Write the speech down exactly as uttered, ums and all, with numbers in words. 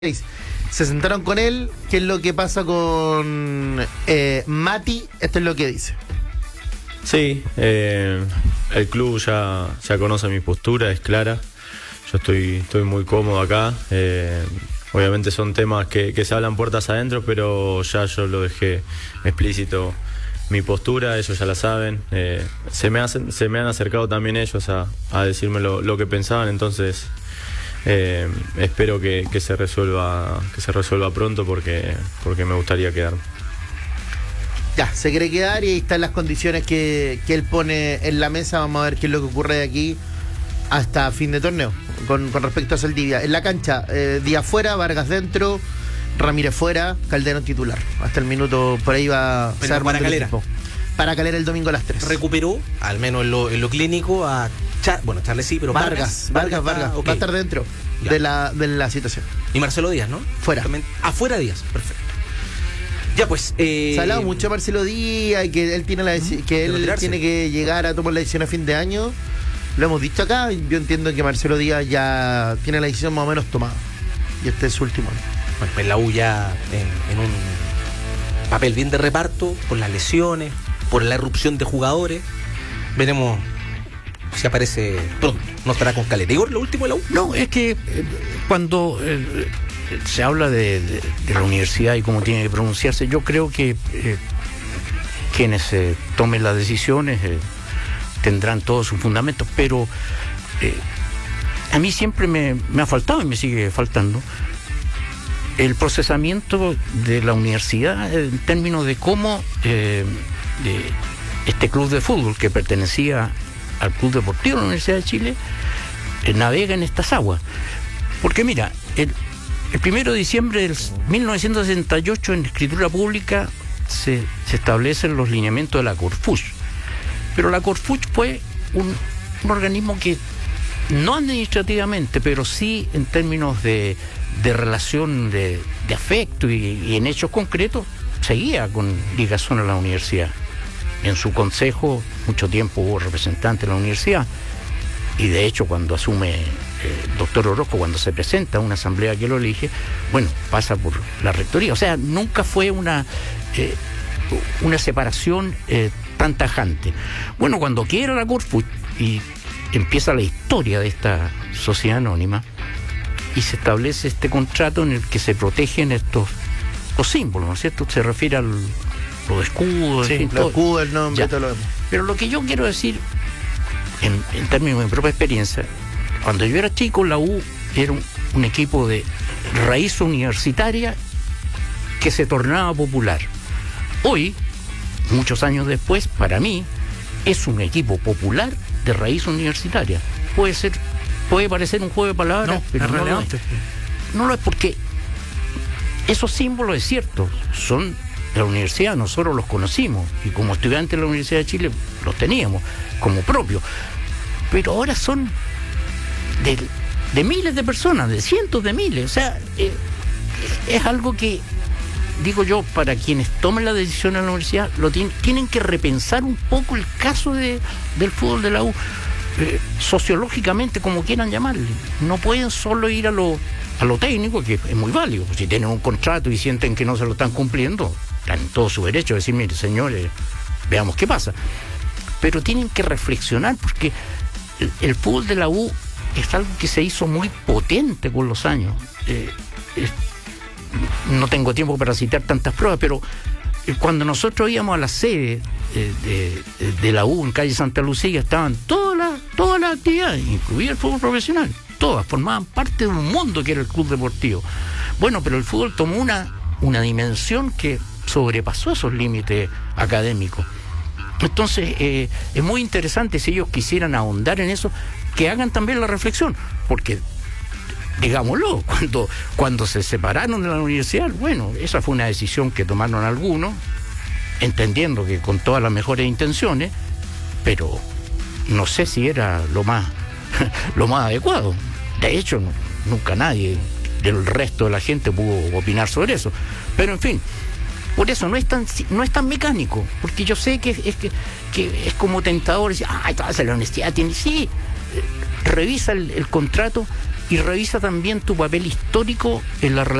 Se sentaron con él. ¿Qué es lo que pasa con eh, Mati? Esto es lo que dice. Sí, eh, el club ya, ya conoce mi postura, es clara. Yo estoy, estoy muy cómodo acá. Eh, obviamente son temas que, que se hablan puertas adentro, pero ya yo lo dejé explícito mi postura, ellos ya la saben. Eh, se, me hacen, se me han acercado también ellos a, a decirme lo, lo que pensaban, entonces eh, espero que, que se resuelva que se resuelva pronto porque, porque me gustaría quedarme. Ya, se quiere quedar y ahí están las condiciones que, que él pone en la mesa. Vamos a ver qué es lo que ocurre de aquí hasta fin de torneo con, con respecto a Saldivia. En la cancha, eh, Díaz fuera, Vargas dentro, Ramírez fuera, Calderón titular. Hasta el minuto por ahí va a ser para Calera. Para Calera el domingo a las tres. Recuperó, al menos en lo, en lo clínico, a Char, bueno, Charles sí, pero Vargas. Vargas, Vargas, Vargas. Vargas. Okay. Va a estar dentro de la, de la situación. Y Marcelo Díaz, ¿no? Fuera. También, afuera Díaz, perfecto. Ya pues, eh... se ha hablado mucho de Marcelo Díaz y que él tiene la deci- que él tiene que llegar a tomar la decisión a fin de año. Lo hemos dicho acá. Yo entiendo que Marcelo Díaz ya tiene la decisión más o menos tomada. Y este es su último año. Bueno, pues la U ya en, en un papel bien de reparto, por las lesiones, por la erupción de jugadores. Veremos si aparece pronto. No estará con Caleta. Igor, lo último de la U. No, es que eh, cuando eh, se habla de, de, de la universidad y cómo tiene que pronunciarse, yo creo que eh, quienes eh, tomen las decisiones eh, tendrán todos sus fundamentos, pero eh, a mí siempre me, me ha faltado y me sigue faltando el procesamiento de la universidad en términos de cómo eh, de este club de fútbol que pertenecía al Club Deportivo de la Universidad de Chile eh, navega en estas aguas. Porque mira, el, el primero de diciembre de mil novecientos sesenta y ocho en escritura pública se, se establecen los lineamientos de la Corfuch. Pero la Corfuch fue un, un organismo que no administrativamente, pero sí en términos de, de relación de, de afecto y, y en hechos concretos, seguía con ligación a la universidad. En su consejo mucho tiempo hubo representantes de la universidad y de hecho cuando asume el eh, doctor Orozco, cuando se presenta a una asamblea que lo elige, bueno, pasa por la rectoría. O sea, nunca fue una, eh, una separación eh, tan tajante. Bueno, cuando quiera la Corfuch y empieza la historia de esta sociedad anónima y se establece este contrato en el que se protegen estos los símbolos, ¿no es cierto? Se refiere al los escudos, sí, en fin, los escudos, el nombre, ya. Todo lo demás. Pero lo que yo quiero decir, en, en términos de mi propia experiencia, cuando yo era chico, la U era un, un equipo de raíz universitaria que se tornaba popular. Hoy, muchos años después, para mí, es un equipo popular de raíz universitaria. Puede ser, puede parecer un juego de palabras, no, pero es no lo es. No lo es porque esos símbolos, es cierto, son de la universidad, nosotros los conocimos y como estudiantes de la Universidad de Chile los teníamos como propios, pero ahora son de, de miles de personas, de cientos de miles. O sea, eh, es algo que, digo yo, para quienes tomen la decisión en la universidad, lo tienen, tienen que repensar un poco el caso de, del fútbol de la U, eh, sociológicamente, como quieran llamarle. No pueden solo ir a lo, a lo técnico, que es muy válido. Si tienen un contrato y sienten que no se lo están cumpliendo, están en todo su derecho a decir, mire, señores, veamos qué pasa. Pero tienen que reflexionar porque el, el fútbol de la U es algo que se hizo muy potente con los años. Eh, eh, no tengo tiempo para citar tantas pruebas, pero eh, cuando nosotros íbamos a la sede eh, de, de la U en calle Santa Lucía, estaban todas las todas las actividades, incluida el fútbol profesional. Todas formaban parte de un mundo que era el club deportivo. Bueno, pero el fútbol tomó una, una dimensión que sobrepasó esos límites académicos. Entonces, eh, es muy interesante, si ellos quisieran ahondar en eso, que hagan también la reflexión, porque, digámoslo, cuando, cuando se separaron de la universidad, bueno, esa fue una decisión que tomaron algunos, entendiendo que con todas las mejores intenciones, pero no sé si era lo más, lo más adecuado. De hecho, no, nunca nadie del resto de la gente pudo opinar sobre eso. Pero en fin, por eso no es tan no es tan mecánico, porque yo sé que es que, que es como tentador decir, ay, toda la universidad tiene, sí, revisa el, el contrato y revisa también tu papel histórico en la relación